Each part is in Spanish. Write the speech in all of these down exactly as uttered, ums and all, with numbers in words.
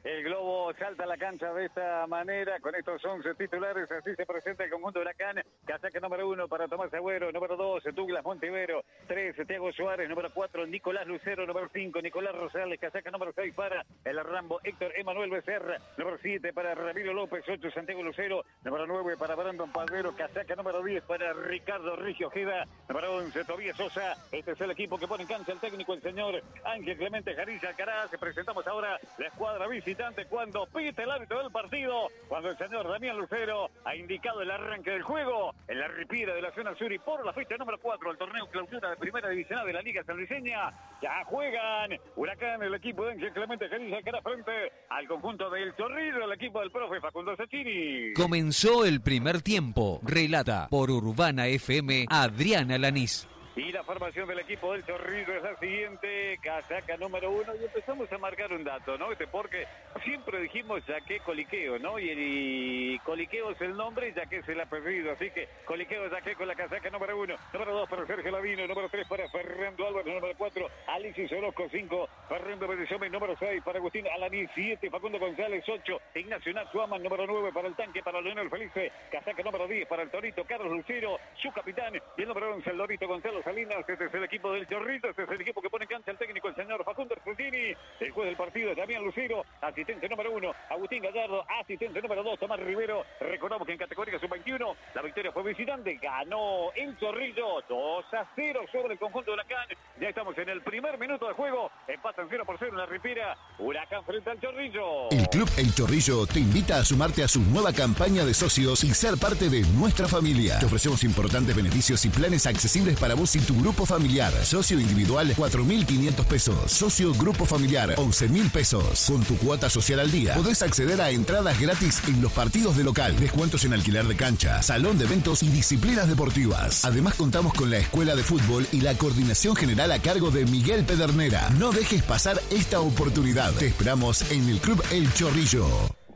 El Globo salta a la cancha de esta manera, con estos once titulares, así se presenta el conjunto de Huracán. Casaca número uno para Tomás Agüero, número dos, Douglas Montivero, tres, Thiago Suárez, número cuatro, Nicolás Lucero, número cinco, Nicolás Rosales, casaca número seis para el Rambo Héctor Emanuel Becerra, número siete para Ramiro López, ocho, Santiago Lucero, número nueve para Brandon Padrero, casaca número diez para Ricardo Rigio Ojeda, número once, Tobías Sosa. Este es el equipo que pone en cancha el técnico, el señor Ángel Clemente Jarilla Alcaraz. Presentamos ahora la escuadra visitante cuando pite el árbitro del partido, cuando el señor Damián Lucero ha indicado el arranque del juego en la ripiera de la zona sur y por la fecha número cuatro del torneo clausura de primera división de la Liga Sanluiseña. Ya juegan Huracán, el equipo de Ángel Clemente Jarilla Alcaraz frente al conjunto del Chorrillo, el equipo del profe Facundo Sacchini. Comenzó el primer tiempo. Relata por Urbana F M Adriana Lanís. Y la formación del equipo del Chorrillo es la siguiente, casaca número uno, y empezamos a marcar un dato, ¿no? Este porque siempre dijimos Yaque Coliqueo, ¿no? Y, el, y Coliqueo es el nombre y Yaque es el apellido, así que Coliqueo Yaque con la casaca número uno, número dos para Sergio Lavino, número tres para Fernando Álvarez, número cuatro, Alicia Orozco, cinco, Fernando Bellezome, número seis para Agustín Alaní, siete, Facundo González, ocho, Ignacio Natsuaman, número nueve para el tanque, para Leonel Felice, casaca número diez para el Torito, Carlos Lucero, su capitán, y el número once, el Dorito Gonzalo Salinas. Este es el equipo del Chorrito, este es el equipo que pone en cancha el técnico, el señor Facundo Sacchini. El juez del partido es Damián Lucero, asistente número uno, Agustín Gallardo, asistente número dos, Tomás Rivero. Recordamos que en categoría sub veintiuno la victoria fue visitante, ganó el Chorrillo dos a cero sobre el conjunto de Huracán. Ya estamos en el primer minuto de juego, empatan cero por cero en la ripera, Huracán frente al Chorrillo. El Club El Chorrillo te invita a sumarte a su nueva campaña de socios y ser parte de nuestra familia. Te ofrecemos importantes beneficios y planes accesibles para vos y tu grupo familiar. Socio individual cuatro mil quinientos pesos. Socio grupo familiar once mil pesos. Con tu cuota social al día podés acceder a entradas gratis en los partidos de local, descuentos en alquiler de cancha, salón de eventos y disciplinas deportivas. Además contamos con la escuela de fútbol y la coordinación general a cargo de Miguel Pedernera. No dejes pasar esta oportunidad. Te esperamos en el Club El Chorrillo.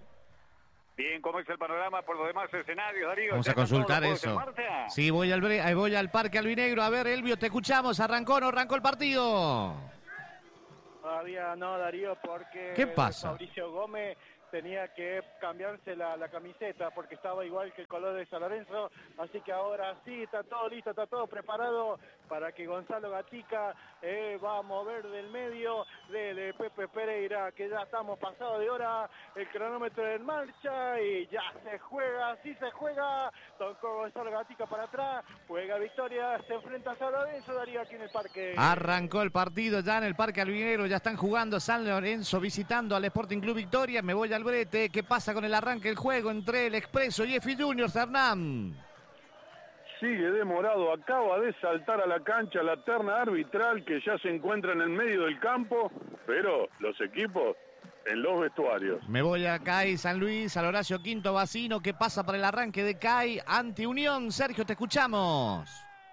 Bien, ¿cómo es el panorama por los demás escenarios, Darío? Vamos a consultar eso. Sí, voy al, voy al Parque Albinegro. A ver, Elvio, te escuchamos. ¿Arrancó o no arrancó el partido? Todavía no, Darío, porque ¿qué pasa? Mauricio Gómez tenía que cambiarse la, la camiseta porque estaba igual que el color de San Lorenzo, así que ahora sí, está todo listo, está todo preparado para que Gonzalo Gatica eh, va a mover del medio de, de Pepe Pereira, que ya estamos pasados de hora, el cronómetro en marcha y ya se juega, sí se juega, tocó Gonzalo Gatica para atrás, juega Victoria, se enfrenta a San Lorenzo, Darío, aquí en el parque. Arrancó el partido ya en el Parque Albinegro, ya están jugando San Lorenzo visitando al Sporting Club Victoria. Me voy al brete. ¿Qué pasa con el arranque del juego entre el Expreso y F Juniors, Hernán? Sigue demorado, acaba de saltar a la cancha la terna arbitral que ya se encuentra en el medio del campo, pero los equipos en los vestuarios. Me voy a C A I San Luis, al Horacio Quinto Bacino. ¿Qué pasa para el arranque de C A I ante Unión? Sergio, te escuchamos.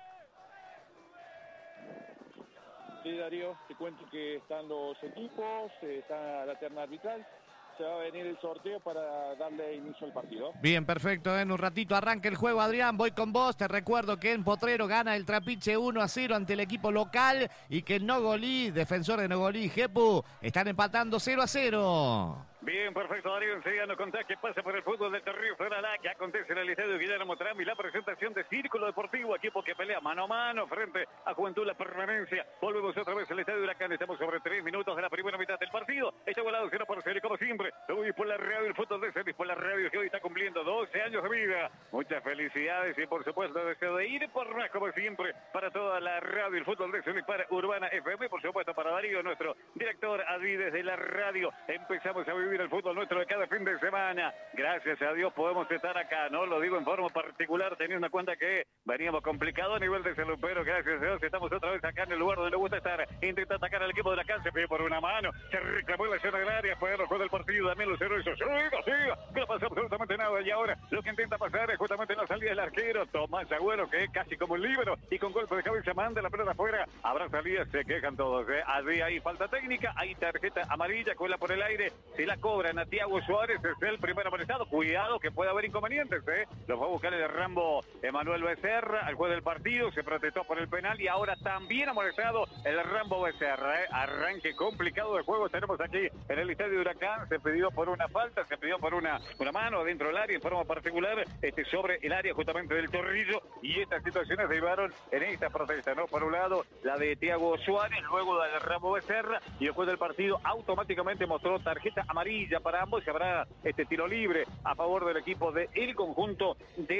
Sí, Darío, te cuento que están los equipos, está la terna arbitral. Se va a venir el sorteo para darle inicio al partido. Bien, perfecto. En un ratito arranca el juego, Adrián. Voy con vos. Te recuerdo que en Potrero gana el Trapiche uno a cero ante el equipo local y que en Nogolí, defensor de Nogolí y Jepu, están empatando cero a cero. Bien, perfecto, Darío. Enseguida nos contás qué pasa por el fútbol del Chorrillo Federal, que acontece en el estadio Guillermo Trami, la presentación de Círculo Deportivo, equipo que pelea mano a mano frente a Juventud La Permanencia. Volvemos otra vez al estadio Huracán. Estamos sobre tres minutos de la primera mitad del partido. Está volado cero por cero, como siempre. Luis por la radio, el fútbol de Celis por la radio, que hoy está cumpliendo doce años de vida. Muchas felicidades y, por supuesto, deseo de ir por más, como siempre, para toda la radio, el fútbol de Celis, para Urbana F M, por supuesto, para Darío, nuestro director, allí desde la radio. Empezamos a vivir el fútbol nuestro de cada fin de semana. Gracias a Dios podemos estar acá, no lo digo en forma particular, tenía una cuenta que veníamos complicado a nivel de salud, pero gracias a Dios estamos otra vez acá en el lugar donde nos gusta estar. Intenta atacar al equipo de la cancha, pide por una mano, se reclamó en la zona agraria, después lo juega el partido, también Lucero hizo, siga, siga, que no pasa absolutamente nada, y ahora lo que intenta pasar es justamente en la salida del arquero, Tomás Agüero, que es casi como un libro, y con golpe de cabeza manda la pelota afuera, habrá salidas, se quejan todos, ¿eh? Allí ahí falta técnica. Gatica, hay tarjeta amarilla, cola por el aire, se la cobran a Thiago Suárez, es el primer amonestado. Cuidado que puede haber inconvenientes, ¿eh? Lo fue a buscar el Rambo Emanuel Becerra al juez del partido, se protestó por el penal y ahora también amonestado el Rambo Becerra, ¿eh? Arranque complicado de juego tenemos aquí en el estadio de Huracán. Se pidió por una falta, se pidió por una, una mano dentro del área en forma particular, este, sobre el área justamente del Chorrillo, y estas situaciones derivaron en esta protesta, ¿no? Por un lado, la de Thiago Suárez, luego del Rambo Becerra, y después del partido automáticamente mostró tarjeta amarilla para ambos y habrá este tiro libre a favor del equipo del conjunto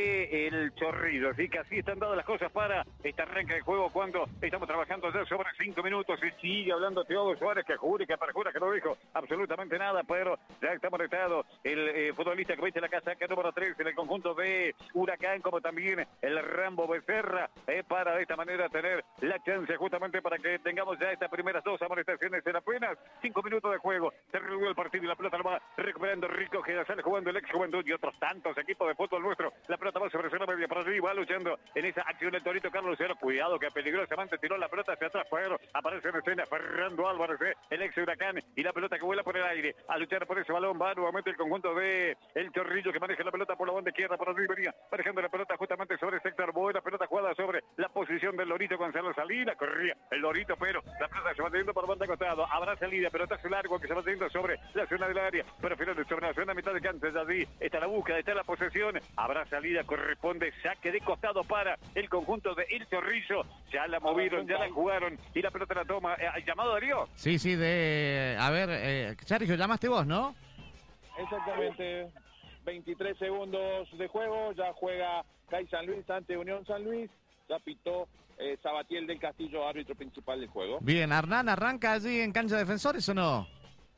del Chorrillo. Así que así están dadas las cosas para este arranque de juego cuando estamos trabajando ya sobre cinco minutos y sigue hablando Thiago Suárez, que jura y que perjura que no dijo absolutamente nada, pero ya está molestado el eh, futbolista que viste la casaca número tres en el conjunto de Huracán, como también el Rambo Becerra, eh, para de esta manera tener la chance justamente para que tengamos ya estas primeras dos amonestaciones en apenas cinco minutos de juego. Se reunió el partido y la pelota lo va recuperando Rico, que sale jugando el ex Juventud y otros tantos equipos de fútbol nuestro. La pelota va sobre la media para arriba, va luchando en esa acción el Torito Carlos Cero. Cuidado que peligrosamente tiró la pelota hacia atrás, pero aparece en escena Fernando Álvarez, eh, el ex Huracán, y la pelota que vuela por el aire a luchar por ese balón. Va nuevamente el conjunto de el Chorrillo, que maneja la pelota por la banda izquierda, por arriba venía manejando la pelota justamente sobre el sector. Buena pelota jugada sobre la posición del Lorito Gonzalo Salinas, corría el Lorito, pero la pelota se va teniendo por banda costado. Habrá salida, pelotazo largo que se va teniendo sobre la zona del área, pero finalmente sobre la zona mitad de cancha. Allí está la búsqueda, está la posesión. Habrá salida, corresponde saque de costado para el conjunto de El Chorrillo. Ya la movieron, ya la jugaron y la pelota la toma. Eh, ¿Llamado Darío? Sí, sí, de... A ver, eh, Sergio, llamaste vos, ¿no? Exactamente. veintitrés segundos de juego, ya juega CAI San Luis ante Unión San Luis, ya pitó eh, Sabatiel del Castillo, árbitro principal del juego. Bien, Hernán, ¿arranca allí en cancha de Defensores o no?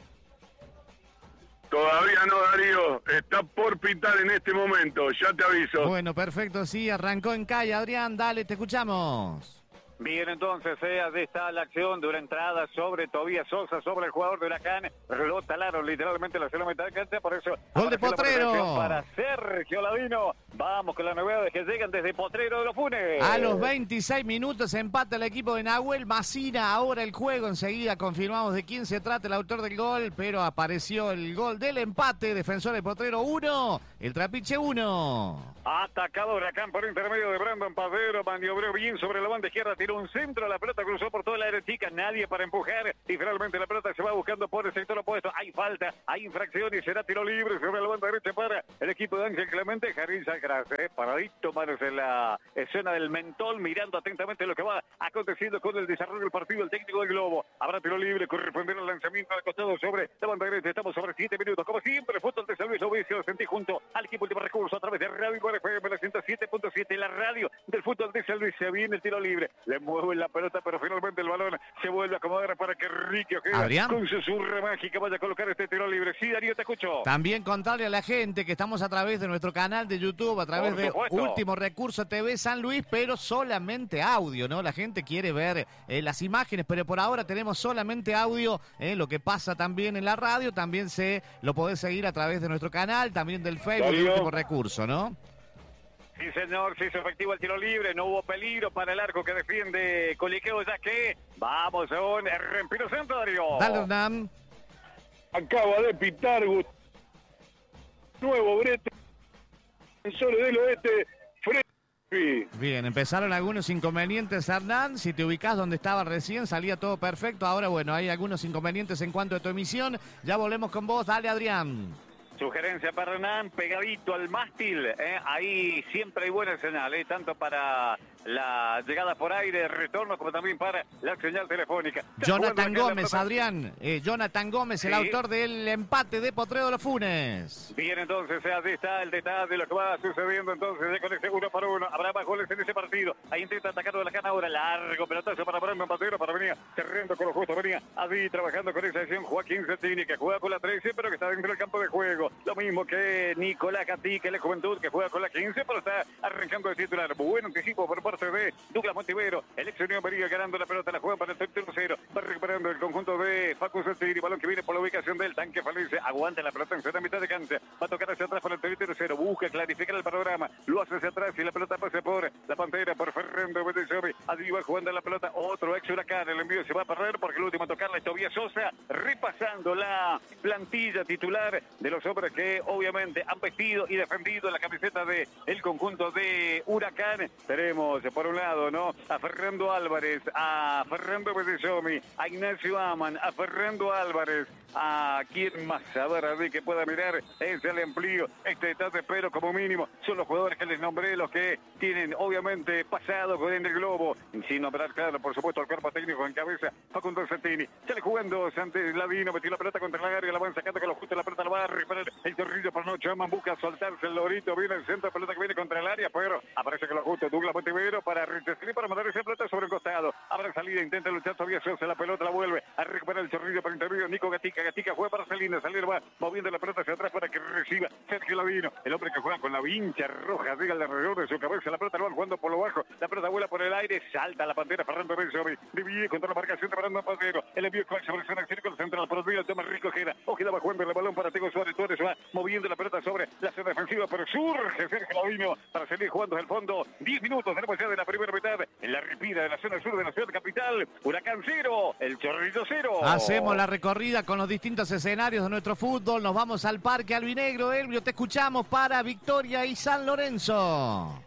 Todavía no, Darío, está por pitar en este momento, ya te aviso. Bueno, perfecto, sí, arrancó en CAI, Adrián, dale, te escuchamos. Bien, entonces, eh, allí está la acción de una entrada sobre Tobías Sosa, sobre el jugador de Huracán. Lo talaron literalmente la segunda mitad de cancha, por eso... ¡Gol de Potrero! Para Sergio Ladino. Vamos con las novedades que llegan desde Potrero de los Funes. A los veintiséis minutos empata el equipo de Nahuel Macina. Ahora el juego, enseguida confirmamos de quién se trata el autor del gol, pero apareció el gol del empate. Defensor de Potrero uno, el Trapiche uno. Atacado Huracán por intermedio de Brandon Padero, maniobró bien sobre la banda izquierda, tiró un centro, la pelota cruzó por toda la área chica, nadie para empujar y finalmente la pelota se va buscando por el sector opuesto. Hay falta, hay infracción y será tiro libre sobre la banda derecha para el equipo de Ángel Clemente. Jardín Sacras, eh, paradito, manos en la escena del mentol, mirando atentamente lo que va aconteciendo con el desarrollo del partido. El técnico del Globo, habrá tiro libre, corresponderá el lanzamiento al costado sobre la banda derecha. Estamos sobre siete minutos, como siempre, fútbol de San Luis Ovicio, lo sentí junto al equipo Último Recurso a través de Radio F M, la ciento siete punto siete, la radio del fútbol de San Luis. Se viene el tiro libre, le mueve la pelota, pero finalmente el balón se vuelve a acomodar para que Ricky Ojeda, Adrián, con su surra mágica, vaya a colocar este tiro libre. Sí, Darío, te escucho. También contarle a la gente que estamos a través de nuestro canal de YouTube, a través Por de supuesto. Último Recurso T V San Luis, pero solamente audio, ¿no? La gente quiere ver eh, las imágenes, pero por ahora tenemos solamente audio. Eh, lo que pasa también en la radio, también se lo podés seguir a través de nuestro canal, también del Facebook de Último Recurso, ¿no? Sí, señor, se hizo efectivo el tiro libre, no hubo peligro para el arco que defiende Coliqueo, ya que vamos a un Rempiro Centro, Darío. Dale, Hernán. Acaba de pitar Gust- nuevo brete, Defensores del Oeste, Freddy. Bien, empezaron algunos inconvenientes, Hernán. Si te ubicás donde estaba recién, salía todo perfecto. Ahora, bueno, hay algunos inconvenientes en cuanto a tu emisión. Ya volvemos con vos. Dale, Adrián. Sugerencia para Hernán, pegadito al mástil, ¿eh? Ahí siempre hay buena señal, ¿eh? Tanto para la llegada por aire, retorno, como también para la señal telefónica. Jonathan Gómez, Adrián, eh, Jonathan Gómez, el sí. autor del empate de Potrero de los Funes. Bien, entonces, ahí está el detalle de lo que va sucediendo, entonces, de conexión uno para uno. Habrá más goles en ese partido. Ahí intenta atacar de la cana ahora, largo pelotazo para Brandon Patero, para venir cerrando con lo justo, venía ahí trabajando con esa acción Joaquín Cettini, que juega con la trece, pero que está dentro del campo de juego. Lo mismo que Nicolás Gatica, la Juventud, que juega con la quince, pero está arrancando de titular. Buen anticipo por parte de Douglas Montivero. El ex Unión María ganando la pelota, la juega para el tercero. Va recuperando el conjunto de Facu Santini. Balón que viene por la ubicación del tanque Felice. Aguanta la pelota en la mitad de cancha. Va a tocar hacia atrás para el tercero. Busca clarificar el panorama. Lo hace hacia atrás y la pelota pasa por la Pantera, por Fernando Bedesomi. Allí va jugando la pelota. Otro ex Huracán. El envío se va a perder porque el último a tocarla es Tobias Sosa. Repasando la plantilla titular de los hombres que obviamente han vestido y defendido la camiseta de el conjunto de Huracán. Tenemos por un lado, ¿no? A Fernando Álvarez, a Fernando Bedesomi, a Ignacio Aman, a Fernando Álvarez, a quien más, a ver, a ver que pueda mirar, es el empleo, este detalle, pero como mínimo son los jugadores que les nombré, los que tienen obviamente pasado con el globo, sin nombrar, claro, por supuesto, el cuerpo técnico en cabeza, Facundo Santini. Sale jugando Santos Ladino, metió la pelota contra la área, la van sacando con lo justo, la pelota la va a reparar el Chorrillo por noche, Aman busca soltarse el lorito, viene el centro, pelota que viene contra el área, pero aparece que lo justo, Douglas Montivero para Richestri, para mandar esa pelota sobre el costado, abre salida, intenta luchar todavía, se la pelota la vuelve a recuperar el Chorrillo por intermedio, Nico Gatica, Gatica juega para Salinas, Salinas va moviendo la pelota hacia atrás para que reciba Sergio Ladino, el hombre que juega con la vincha roja, llega alrededor de su cabeza, la pelota lo van jugando por lo bajo, la pelota vuela por el aire, salta la Pantera, Fernando Benzovi, divide contra la marcación de Fernando Pantero, el envío con se presiona el círculo central, por el toma Rico Ojeda, Ojeda va jugando el balón para Tego Suárez, Suárez va moviendo la pelota sobre la zona defensiva, pero surge Sergio Ladino para seguir jugando desde el fondo, diez minutos tenemos ya de la primera mitad, en la repida de la zona sur de la ciudad capital, Huracán cero, el Chorrillo cero. Hacemos la recorrida con los distintos escenarios de nuestro fútbol, nos vamos al Parque Albinegro, Elvio, te escuchamos para Victoria y San Lorenzo.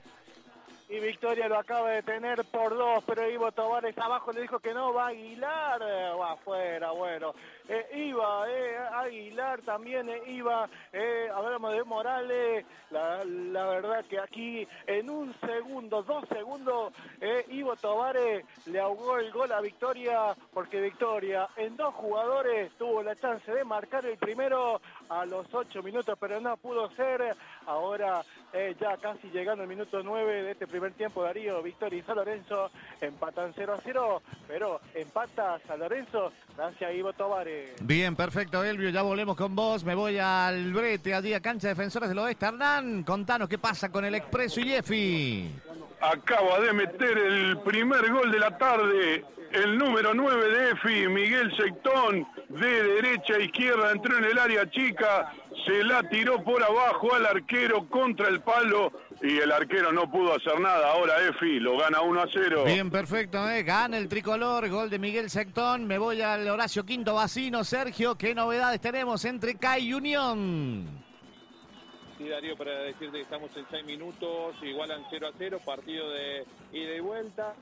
Y Victoria lo acaba de tener por dos, pero Ivo Tovares abajo le dijo que no, va Aguilar, eh, va afuera, bueno. Eh, iba, eh, Aguilar también eh, iba, eh, hablamos de Morales, la, la verdad que aquí en un segundo, dos segundos, eh, Ivo Tovares le ahogó el gol a Victoria, porque Victoria en dos jugadores tuvo la chance de marcar el primero a los ocho minutos, pero no pudo ser. Ahora eh, ya casi llegando al minuto nueve de este primer tiempo, Darío, Victoria y San Lorenzo empatan cero a cero, pero empata San Lorenzo gracias a Ivo Tovares. Bien, perfecto, Elvio, ya volvemos con vos, me voy al brete, allí a Cancha Defensores del Oeste. Hernán, contanos qué pasa con el Expreso y Jeffy. Acaba de meter el primer gol de la tarde, el número nueve de Efi, Miguel Sectón, de derecha a izquierda, entró en el área chica, se la tiró por abajo al arquero contra el palo y el arquero no pudo hacer nada. Ahora Efi lo gana uno a cero. Bien, perfecto, eh. Gana el tricolor, gol de Miguel Sectón. Me voy al Horacio Quinto Bacino. Sergio, ¿qué novedades tenemos entre C A I y Unión? Sí, Darío, para decirte que estamos en seis minutos, igualan cero a cero, partido de ida y vuelta.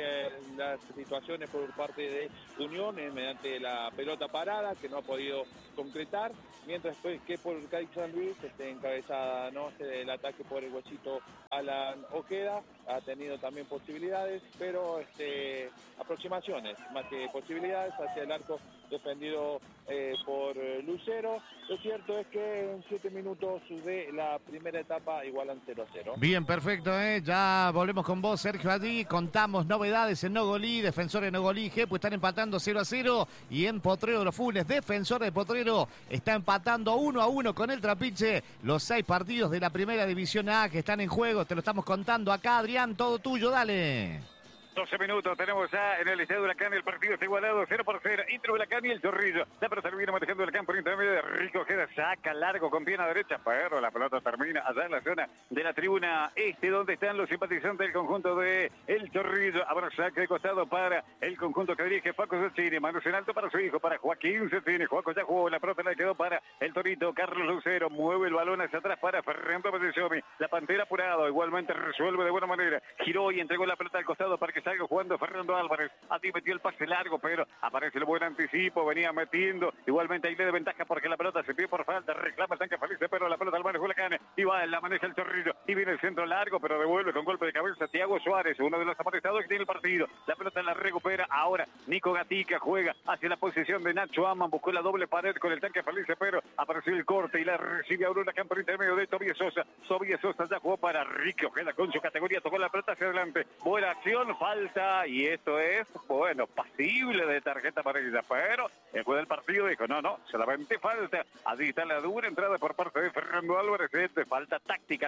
Las situaciones por parte de Unión eh, mediante la pelota parada que no ha podido concretar, mientras que por C A I San Luis este, encabezada no el ataque por el huesito Alan Ojeda ha tenido también posibilidades, pero este, aproximaciones más que posibilidades hacia el arco defendido eh, por Lucero. Lo cierto es que en siete minutos de la primera etapa igualan cero a cero. Bien, perfecto, ¿eh? Ya volvemos con vos, Sergio, allí. Contamos novedades en Nogolí, Defensores de Nogolí, Jepu están empatando cero a cero. Y en Potrero de los Funes, Defensor de Potrero está empatando uno a uno con el Trapiche. Los seis partidos de la Primera División A que están en juego, te lo estamos contando acá, Adrián, todo tuyo, dale. doce minutos tenemos ya en el estadio Huracán, el partido está igualado cero por cero, entre Huracán y el Chorrillo. La pelota viene manejando el campo intermedio de Rico Ojeda, saca largo con pierna derecha, pero la pelota termina allá en la zona de la tribuna este, donde están los simpatizantes del conjunto de el Chorrillo. Ahora saque de costado para el conjunto que dirige Paco Cecchini, manos en alto para su hijo, para Joaquín Cecchini. Joaquín ya jugó, la pelota le quedó para el Torito, Carlos Lucero, mueve el balón hacia atrás para Fernando Bedesomi. La Pantera apurado, igualmente resuelve de buena manera, giró y entregó la pelota al costado para que salga jugando Fernando Álvarez. A ti metió el pase largo, pero aparece el buen anticipo, venía metiendo, igualmente ahí le de ventaja porque la pelota se pide por falta, reclama el tanque Felice, pero la pelota al manejo Huracán, y va, la maneja el Chorrillo, y viene el centro largo, pero devuelve con golpe de cabeza Thiago Suárez, uno de los amonestados que tiene el partido. La pelota la recupera ahora Nico Gatica, juega hacia la posición de Nacho Aman, buscó la doble pared con el tanque Felice, pero apareció el corte y la recibe ahora Huracán por intermedio de Tobias Sosa. Tobias Sosa ya jugó para Ricky Ojeda con su categoría, tocó la pelota hacia adelante, buena acción, falta, y esto es, bueno, pasible de tarjeta amarilla, pero el juez del partido dijo, no, no, solamente falta. Allí está la dura entrada por parte de Fernando Álvarez, este, falta táctica a la altura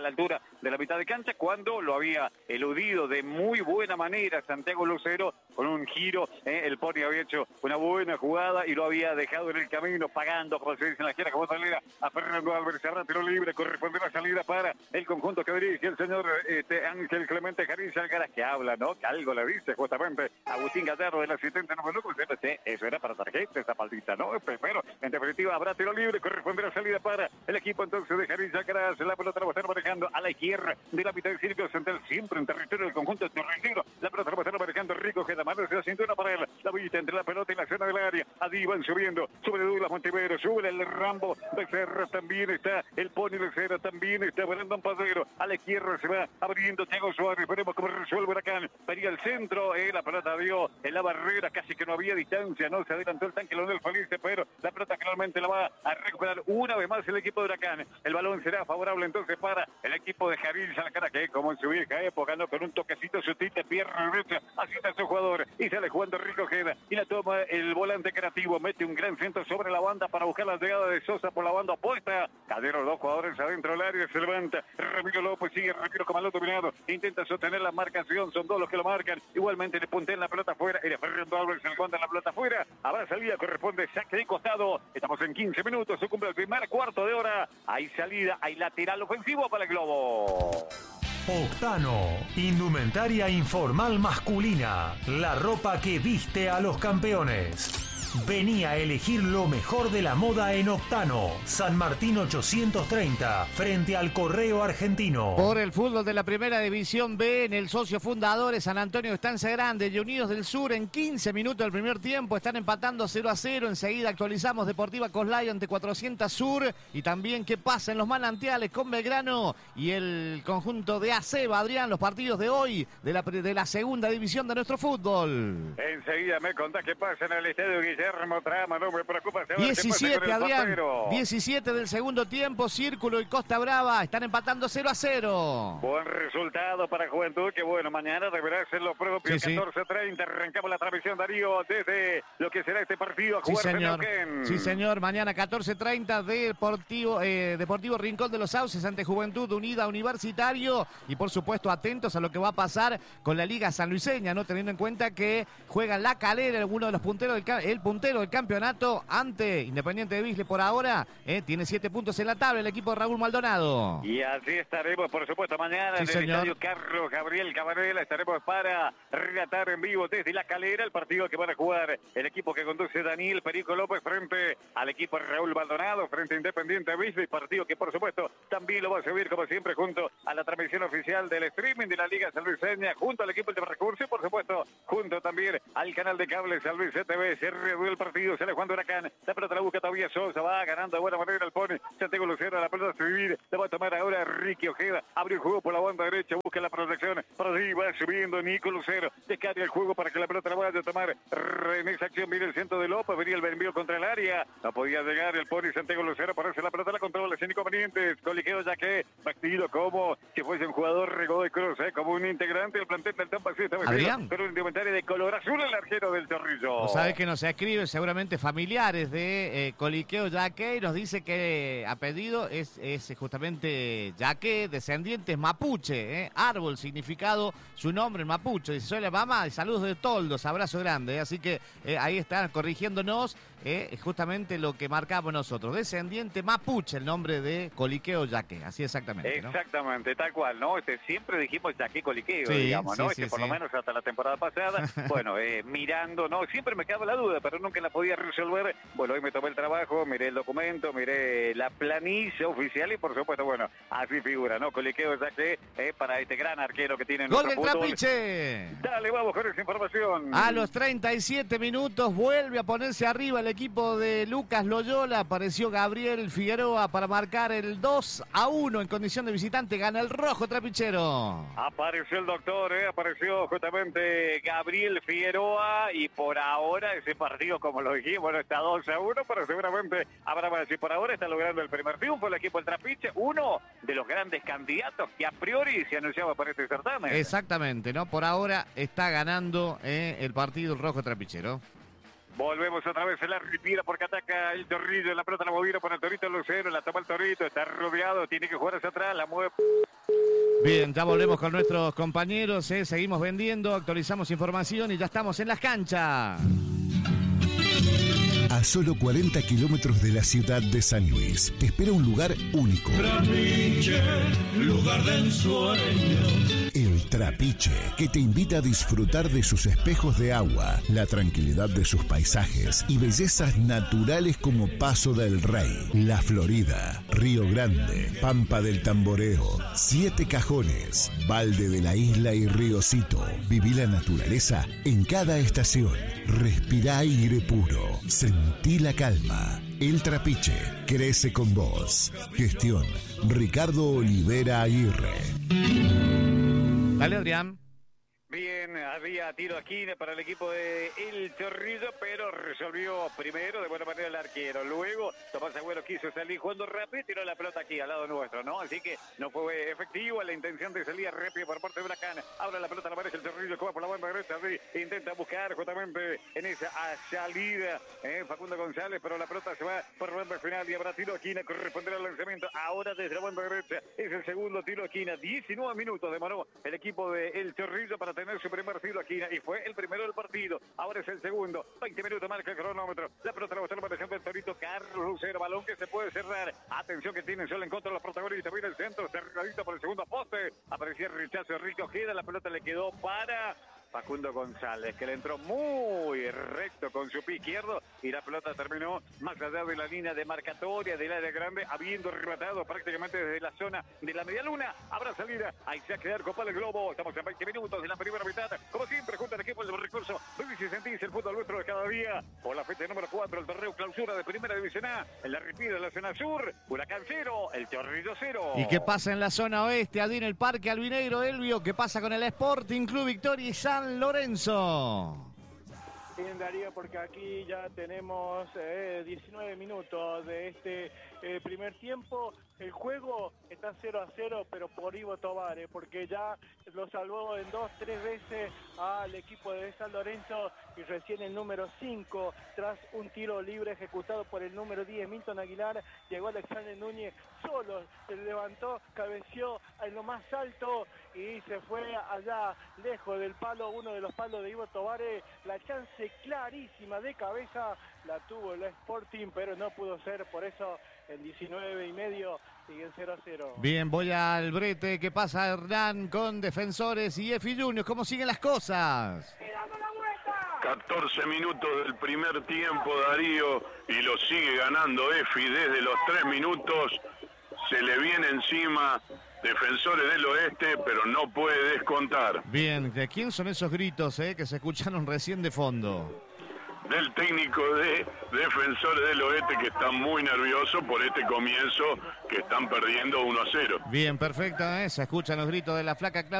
de la mitad de cancha, cuando lo había eludido de muy buena manera Santiago Lucero con un giro. Eh, el Pony había hecho una buena jugada y lo había dejado en el camino, pagando, como se dice en la izquierda, como salida a Fernando Álvarez. Será tiro libre, corresponde la salida para el conjunto que dirige el señor este, Ángel Clemente Jariz Alcaraz, que habla, ¿no? Que algo le dice justamente Agustín Gallardo, el asistente número uno. Sí, eso era para tarjeta, esa faldita, ¿no? Pero en definitiva habrá tiro libre, corresponde la salida para el equipo entonces de Jariz Alcaraz. La pelota la va a estar manejando a la izquierda de la mitad del círculo central, siempre en territorio del conjunto torrentino. La pelota la va a estar manejando Rico, que la mano se la cintura para él. La vista entre la pelota y la zona del área. Allí van subiendo, sobre Douglas Montivero, sube el Rambo Becerra, también está el Pony Becerra, también está Brandon Padero. A la izquierda se va abriendo Thiago Suárez, veremos cómo resuelve Huracán. Venía el centro, eh, la pelota dio en la barrera, casi que no había distancia, no se adelantó el tanque Leonel Felice, pero la pelota claramente la va a recuperar una vez más el equipo de Huracán. El balón será favorable entonces para el equipo de Jariz Alcaraz, que como en su vieja época, no, con un toquecito sutil de pierna derecha, así está su jugador, y sale jugando Rico Ojeda, y la toma el volante creativo, mete un gran centro sobre la banda para buscar la llegada de Sosa por la banda opuesta. Cadero, dos jugadores adentro del área, se levanta Ramiro López, sigue Ramiro con balón dominado, intenta sostener la marcación, son dos los que lo marcan, igualmente le puntea la pelota afuera, y le Fernando Álvarez se le cuenta la pelota afuera, habrá salida, corresponde saque de costado. Estamos en quince minutos, se cumple el primer cuarto de hora, hay salida, hay lateral ofensivo para el Globo. Octano, indumentaria informal masculina, la ropa que viste a los campeones. Vení a elegir lo mejor de la moda en Octano, San Martín ochocientos treinta, frente al Correo Argentino. Por el fútbol de la Primera División B, en el socio fundador San Antonio Estancia Grande y Unidos del Sur, en quince minutos del primer tiempo, están empatando cero a cero. Enseguida actualizamos Deportiva Coslayo ante cuatrocientos Sur, y también qué pasa en los manantiales con Belgrano y el conjunto de Aceba. Adrián, los partidos de hoy de la, de la segunda división de nuestro fútbol. Enseguida me contás qué pasa en el estadio Guillermo Trama, no me preocupa. diecisiete, Adrián, diecisiete del segundo tiempo, Círculo y Costa Brava están empatando cero a cero. Buen resultado para Juventud, que bueno, mañana deberá ser lo propio. Sí, catorce treinta, sí. Arrancamos la transmisión, Darío, desde lo que será este partido a jugar. Sí, señor. Sí, señor, mañana catorce treinta, Deportivo, eh, Deportivo Rincón de los Sauces ante Juventud Unida Universitario, y por supuesto atentos a lo que va a pasar con la Liga Sanluiseña, ¿no? Teniendo en cuenta que juega La Calera, uno de los punteros del el puntero del campeonato ante Independiente de Bisle por ahora, eh, tiene siete puntos en la tabla el equipo de Raúl Maldonado. Y así estaremos, por supuesto, mañana sí, en el señor. estadio Carlos Gabriel Cabanela. Estaremos para relatar en vivo desde La Calera el partido que van a jugar el equipo que conduce Daniel Perico López frente al equipo de Raúl Maldonado, frente a Independiente de Bisle, partido que por supuesto también lo va a subir como siempre junto a la transmisión oficial del streaming de la Liga Sanluiseña, junto al equipo de recursos y por supuesto junto también al canal de cable San Luis C T V. Se reduce el partido, se le Juan de Huracán, la pelota la busca todavía Sosa, va ganando de buena manera el Pony, Santiago Lucero, la pelota a subir, la va a tomar ahora Ricky Ojeda, abre el juego por la banda derecha, busca la protección, por allí va subiendo Nico Lucero, descarga el juego para que la pelota la vaya a tomar en esa acción, viene el centro de López, venía el envío contra el área, no podía llegar el Pony, Santiago Lucero, parece la pelota la controla sin inconvenientes, Coliqueo ya que vestido como si fuese un jugador regó de cruz, eh, como un integrante del plantel del Tampa City, pero un indumentario de color azul el arquero del Chorrillo. No sabe que nos escribe seguramente familiares de eh, Coliqueo Yaque, y nos dice que a pedido es, es justamente Yaque, descendientes mapuche, eh, árbol, significado, su nombre en mapuche. Dice, soy la mamá, y saludos de Toldos, abrazo grande. Eh, así que eh, ahí están corrigiéndonos eh, justamente lo que marcamos nosotros. Descendiente mapuche, el nombre de Coliqueo Yaque, así exactamente, ¿no? Exactamente, tal cual, ¿no? Este, siempre dijimos Yaque Coliqueo, sí, digamos, ¿no? Sí, este, sí, por sí. lo menos hasta la temporada pasada, bueno, eh, mirando, ¿no? Siempre me quedaba la duda, pero nunca la podía resolver. Bueno, hoy me tomé el trabajo, miré el documento, miré la planilla oficial y por supuesto, bueno, así figura, ¿no? Coliqueo Yaque, eh, para este gran arquero que tiene ¡Gol nuestro del fútbol. Trapiche! Dale, vamos con esa información. A los treinta y siete minutos vuelve a ponerse arriba el equipo de Lucas Loyola. Apareció Gabriel Figueroa para marcar el dos a uno en condición de visitante. Gana el rojo trapichero. Apareció el doctor, ¿eh? Apareció justamente Gabriel Figueroa y por ahora ese partido, como lo dijimos, bueno, está dos a uno, pero seguramente habrá más. Y por ahora está logrando el primer triunfo el equipo del Trapiche, uno de los grandes candidatos que a priori se anunciaba para este certamen. Exactamente, ¿no? Por ahora está ganando eh, el partido el rojo trapichero. Volvemos otra vez en la ripira porque ataca el Torrillo, la pelota la movieron por el Torito Lucero, la toma el Torito, está rodeado, tiene que jugar hacia atrás, la mueve Bien, ya volvemos con nuestros compañeros, ¿eh? Seguimos vendiendo, actualizamos información y ya estamos en las canchas. A solo cuarenta kilómetros de la ciudad de San Luis, te espera un lugar único. Trapiche, lugar de ensueño. El Trapiche, que te invita a disfrutar de sus espejos de agua, la tranquilidad de sus paisajes y bellezas naturales como Paso del Rey, La Florida, Río Grande, Pampa del Tamboreo, Siete Cajones, Valde de la Isla y Riocito. Viví la naturaleza en cada estación. Respirá aire puro. Sentí la calma. El Trapiche crece con vos. Gestión Ricardo Olivera Aguirre. Dale, Adrián. Bien, había tiro a esquina para el equipo de El Chorrillo, pero resolvió primero de buena manera el arquero. Luego Tomás Agüero quiso salir jugando rápido y tiró la pelota aquí al lado nuestro, ¿no? Así que no fue efectivo la intención de salir rápido por parte de Huracán. Ahora la pelota la aparece el Chorrillo, que va por la banda derecha, intenta buscar justamente en esa salida eh, Facundo González, pero la pelota se va por banda final y habrá tiro a esquina, corresponderá al lanzamiento. Ahora desde la banda derecha es el segundo tiro a esquina. diecinueve minutos demoró el equipo de El Chorrillo para tener su primer tiro aquí y fue el primero del partido. Ahora es el segundo. veinte minutos marca el cronómetro. La pelota la va a estar manejando el torito Carlos Lucero. Balón que se puede cerrar. Atención que tienen solo en contra de los protagonistas. Viene el centro, cerradito por el segundo poste. Aparecía el rechazo de Rico Ojeda. La pelota le quedó para Facundo González, que le entró muy recto con su pie izquierdo y la pelota terminó más allá de la línea de marcatoria del área grande, habiendo rematado prácticamente desde la zona de la media luna. Habrá salida, ahí se va a quedar con el globo. Estamos en veinte minutos de la primera mitad. Como siempre, junto al equipo del recurso, Luis y Sentís, el fútbol nuestro de cada día. Por la fecha número cuatro, el torneo clausura de Primera División A, en la repida de la zona sur, Huracán cero, el Chorrillo cero. ¿Y qué pasa en la zona oeste? Allí en el Parque Albinegro, Elvio, ¿qué pasa con el Sporting Club Victoria y San Lorenzo? Bien, Darío, porque aquí ya tenemos eh, diecinueve minutos de este eh, primer tiempo. El juego está cero a cero, pero por Ivo Tovar, eh, porque ya lo salvó en dos, tres veces al equipo de San Lorenzo y recién el número cinco, tras un tiro libre ejecutado por el número diez, Milton Aguilar, llegó Alexander Núñez solo, se levantó, cabeció en lo más alto y se fue allá, lejos del palo, uno de los palos de Ivo Tovar. La chance clarísima de cabeza la tuvo el Sporting, pero no pudo ser, por eso en diecinueve y medio siguen cero a cero. Bien, voy al brete. ¿Qué pasa, Hernán, con Defensores y Efi Juniors? ¿Cómo siguen las cosas? catorce minutos del primer tiempo, Darío, y lo sigue ganando Efi desde los tres minutos. Se le viene encima Defensores del Oeste, pero no puede descontar. Bien, ¿de quién son esos gritos eh, que se escucharon recién de fondo? Del técnico de Defensores del Oeste, que está muy nervioso por este comienzo, que están perdiendo uno a cero. Bien, perfecto, ¿eh? Se escuchan los gritos de la flaca Claudia.